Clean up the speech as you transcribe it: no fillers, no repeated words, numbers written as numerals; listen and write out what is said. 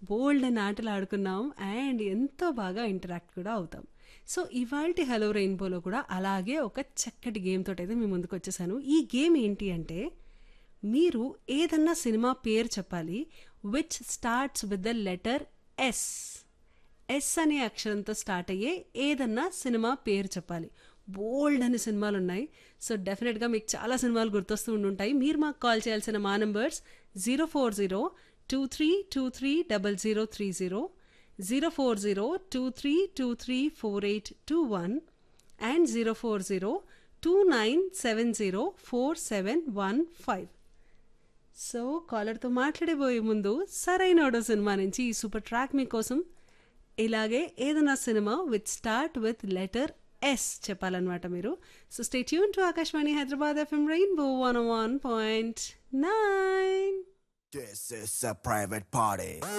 బోల్డ్ అని ఆటలు ఆడుకున్నాం అండ్ ఎంతో బాగా ఇంటరాక్ట్ కూడా అవుతాం. సో ఇవాల్టి హలో రెయిన్బోలో కూడా అలాగే ఒక చక్కటి గేమ్ తోటైతే మీ ముందుకు వచ్చేసాను. ఈ గేమ్ ఏంటి అంటే మీరు ఏదన్నా సినిమా పేరు చెప్పాలి which starts with the letter S. Yes అనే అక్షరంతో స్టార్ట్ అయ్యే ఏదన్నా సినిమా పేరు చెప్పాలి. బోల్డ్ అనే సినిమాలు ఉన్నాయి. సో డెఫినెట్గా మీకు చాలా సినిమాలు గుర్తొస్తూ ఉండుంటాయి. మీరు మాకు కాల్ చేయాల్సిన మా నంబర్స్ 04023230030, 04023234821 అండ్ 04029704715. సో కాలర్తో మాట్లాడబోయే ముందు సరైనోడో సినిమా నుంచి ఈ సూపర్ ట్రాక్ మీకోసం. ఇలాగే ఏదైనా cinema with start with letter S చెప్పాలన్నమాట మీరు. So stay tune to Akashvani Hyderabad FM rainbow 101.9. This is a private party.